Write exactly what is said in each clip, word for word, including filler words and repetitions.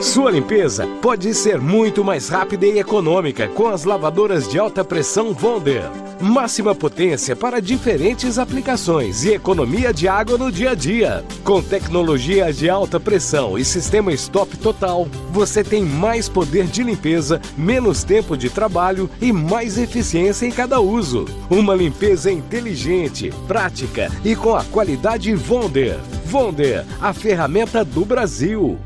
Sua limpeza pode ser muito mais rápida e econômica com as lavadoras de alta pressão Wonder. Máxima potência para diferentes aplicações e economia de água no dia a dia. Com tecnologia de alta pressão e sistema stop total, você tem mais poder de limpeza, menos tempo de trabalho e mais eficiência em cada uso. Uma limpeza inteligente, prática e com a qualidade Wonder. Wonder, a ferramenta do Brasil.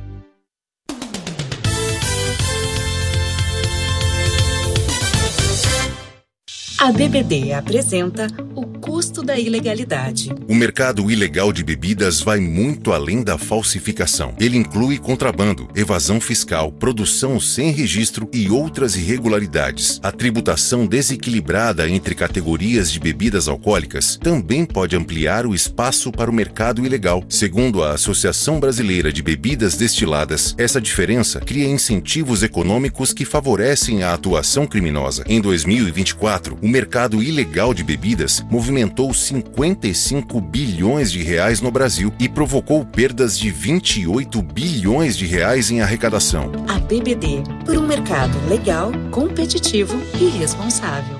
A B B D apresenta o custo da ilegalidade. O mercado ilegal de bebidas vai muito além da falsificação. Ele inclui contrabando, evasão fiscal, produção sem registro e outras irregularidades. A tributação desequilibrada entre categorias de bebidas alcoólicas também pode ampliar o espaço para o mercado ilegal. Segundo a Associação Brasileira de Bebidas Destiladas, essa diferença cria incentivos econômicos que favorecem a atuação criminosa. Em dois mil e vinte e quatro, o mercado ilegal de bebidas movimentou cinquenta e cinco bilhões de reais no Brasil e provocou perdas de vinte e oito bilhões de reais em arrecadação. A B B D, por um mercado legal, competitivo e responsável.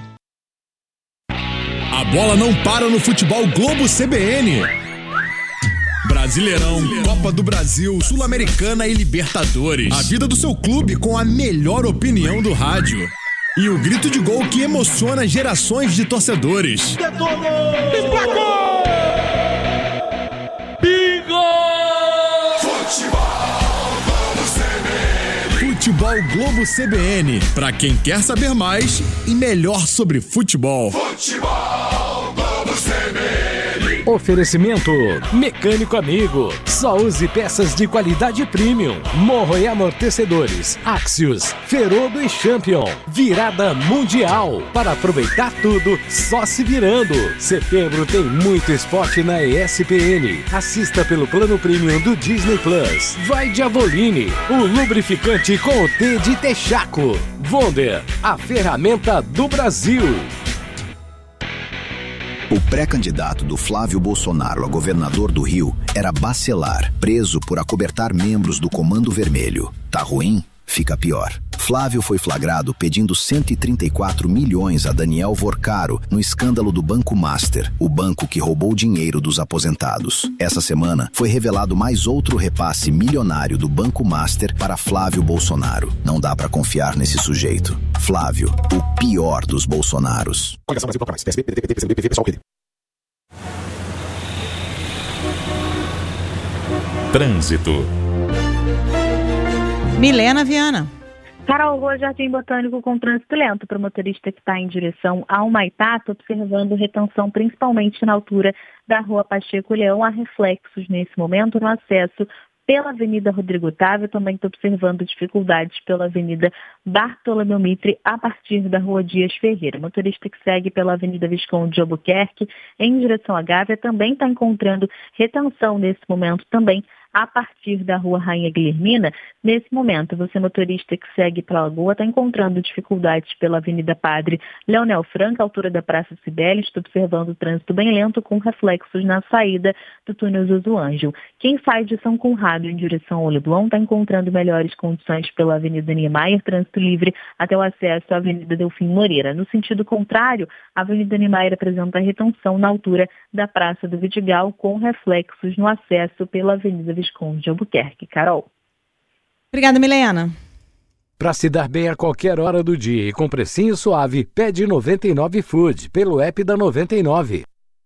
A bola não para no futebol Globo C B N. Brasileirão, Copa do Brasil, Sul-Americana e Libertadores. A vida do seu clube com a melhor opinião do rádio. E o grito de gol que emociona gerações de torcedores. Detonou! Emplacou! Bingo! Futebol Globo C B N. Futebol Globo C B N. Pra quem quer saber mais e melhor sobre futebol. Futebol Globo C B N. Oferecimento Mecânico Amigo. Só use peças de qualidade premium. Morro e amortecedores, Axios, Ferodo e Champion. Virada mundial. Para aproveitar tudo, só se virando. Setembro tem muito esporte na E S P N. Assista pelo plano premium do Disney Plus. Vai de Avoline, o lubrificante com o T de Texaco. Wonder, a ferramenta do Brasil. O pré-candidato do Flávio Bolsonaro a governador do Rio era Bacelar, preso por acobertar membros do Comando Vermelho. Tá ruim? Fica pior. Flávio foi flagrado pedindo cento e trinta e quatro milhões a Daniel Vorcaro no escândalo do Banco Master, o banco que roubou dinheiro dos aposentados. Essa semana foi revelado mais outro repasse milionário do Banco Master para Flávio Bolsonaro. Não dá pra confiar nesse sujeito. Flávio, o pior dos Bolsonaros. Trânsito. Milena Viana. Carol, Rua Jardim Botânico com trânsito lento para o motorista que está em direção ao Maitá, observando retenção principalmente na altura da Rua Pacheco Leão. Há reflexos nesse momento no acesso pela Avenida Rodrigo Otávio. Também estou observando dificuldades pela Avenida Bartolomeu Mitre a partir da Rua Dias Ferreira. O motorista que segue pela Avenida Visconde de Albuquerque em direção à Gávea também está encontrando retenção nesse momento também a partir da Rua Rainha Guilhermina. Nesse momento, você motorista que segue pela Lagoa está encontrando dificuldades pela Avenida Padre Leonel Franca, altura da Praça Cibele. Estou observando o trânsito bem lento com reflexos na saída do túnel Zuzu Ângelo. Quem sai de São Conrado em direção ao Leblon está encontrando melhores condições pela Avenida Niemeyer, trânsito livre até o acesso à Avenida Delfim Moreira. No sentido contrário, a Avenida Niemeyer apresenta retenção na altura da Praça do Vidigal, com reflexos no acesso pela Avenida Visconde de Albuquerque. Carol. Obrigada, Milena. Para se dar bem a qualquer hora do dia e com precinho suave, pede noventa e nove Food pelo app da noventa e nove.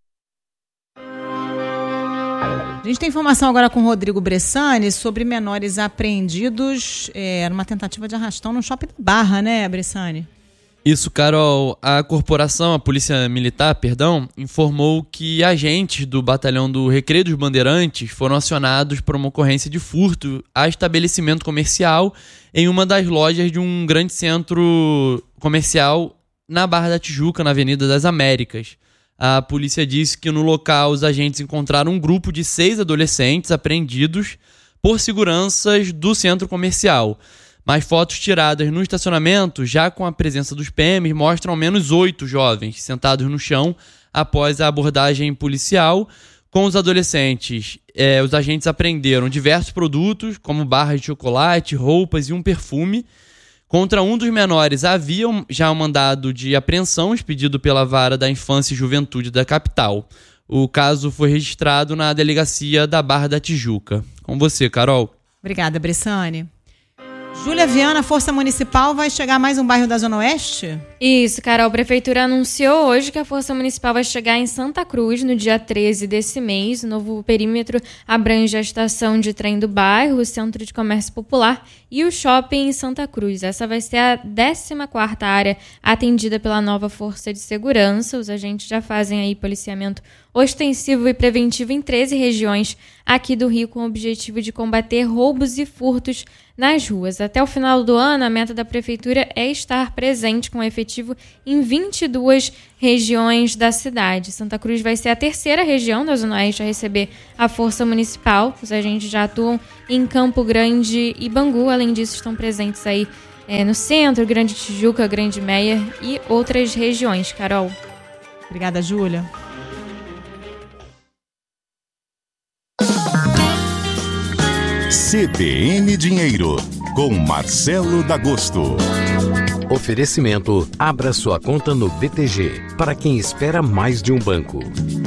A gente tem informação agora com o Rodrigo Bressani sobre menores apreendidos é, numa tentativa de arrastão no shopping da Barra, né, Bressani? Isso, Carol. A corporação, a Polícia Militar, perdão, informou que agentes do Batalhão do Recreio dos Bandeirantes foram acionados por uma ocorrência de furto a estabelecimento comercial em uma das lojas de um grande centro comercial na Barra da Tijuca, na Avenida das Américas. A polícia disse que no local os agentes encontraram um grupo de seis adolescentes apreendidos por seguranças do centro comercial. Mas fotos tiradas no estacionamento, já com a presença dos P Ms, mostram ao menos oito jovens sentados no chão após a abordagem policial, Com os adolescentes, é, os agentes apreenderam diversos produtos, como barras de chocolate, roupas e um perfume. Contra um dos menores havia já um mandado de apreensão expedido pela Vara da Infância e Juventude da capital. O caso foi registrado na delegacia da Barra da Tijuca. Com você, Carol. Obrigada, Bressane. Júlia Viana, a Força Municipal vai chegar a mais um bairro da Zona Oeste? Isso, Carol. A Prefeitura anunciou hoje que a Força Municipal vai chegar em Santa Cruz no dia treze desse mês. O novo perímetro abrange a estação de trem do bairro, o Centro de Comércio Popular e o shopping em Santa Cruz. Essa vai ser a décima quarta área atendida pela nova Força de Segurança. Os agentes já fazem aí policiamento ostensivo e preventivo em treze regiões aqui do Rio, com o objetivo de combater roubos e furtos nas ruas. Até o final do ano, a meta da Prefeitura é estar presente com efetivo em vinte e duas regiões da cidade. Santa Cruz vai ser a terceira região da Zona Oeste a receber a Força Municipal. Os agentes já atuam em Campo Grande e Bangu. Além disso, estão presentes aí é, no centro, Grande Tijuca, Grande Meia e outras regiões. Carol. Obrigada, Júlia. C B N Dinheiro, com Marcelo D'Agosto. Oferecimento: abra sua conta no B T G, para quem espera mais de um banco.